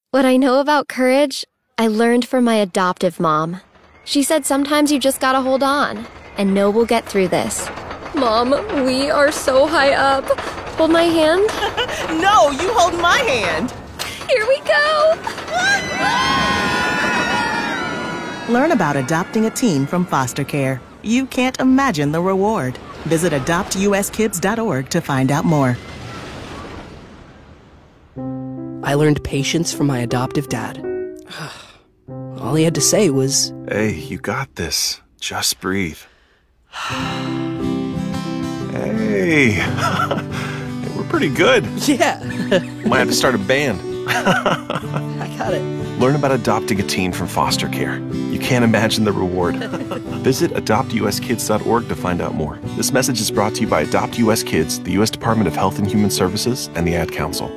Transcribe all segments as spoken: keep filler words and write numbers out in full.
What I know about courage, I learned from my adoptive mom. She said sometimes you just gotta hold on, and know we'll get through this. Mom, we are so high up. Hold my hand. No, you hold my hand. Here we go. Learn about adopting a teen from foster care. You can't imagine the reward. Visit adopt u s kids dot org to find out more. I learned patience from my adoptive dad. All he had to say was, "Hey, you got this. Just breathe." Hey, we're pretty good. yeah, Might have to start a band. I got it. Learn about adopting a teen from foster care. You can't imagine the reward. Visit adopt u s kids dot org to find out more. This message is brought to you by Adopt U S Kids, the U S Department of Health and Human Services, and the Ad Council.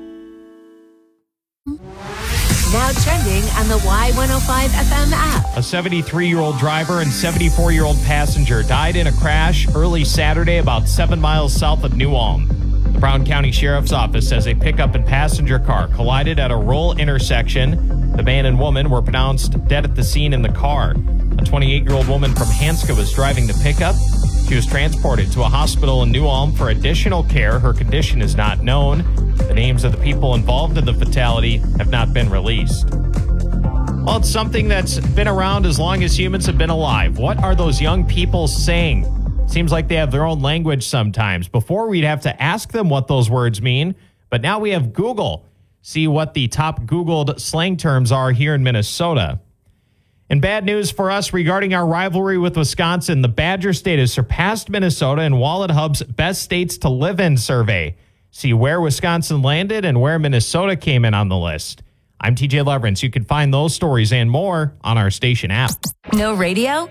Now trending on the Y one oh five F M app. A seventy-three-year-old driver and seventy-four-year-old passenger died in a crash early Saturday about seven miles south of New Ulm. The Brown County Sheriff's Office says a pickup and passenger car collided at a rural intersection. The man and woman were pronounced dead at the scene in the car. A twenty-eight-year-old woman from Hanska was driving the pickup. She was transported to a hospital in New Ulm for additional care. Her condition is not known. The names of the people involved in the fatality have not been released. Well, it's something that's been around as long as humans have been alive. What are those young people saying? Seems like they have their own language sometimes. Before, we'd have to ask them what those words mean, but now we have Google. See what the top Googled slang terms are here in Minnesota. And bad news for us regarding our rivalry with Wisconsin. The Badger State has surpassed Minnesota in Wallet Hub's Best States to Live In survey. See where Wisconsin landed and where Minnesota came in on the list. I'm T J Leverance. You can find those stories and more on our station app. No radio?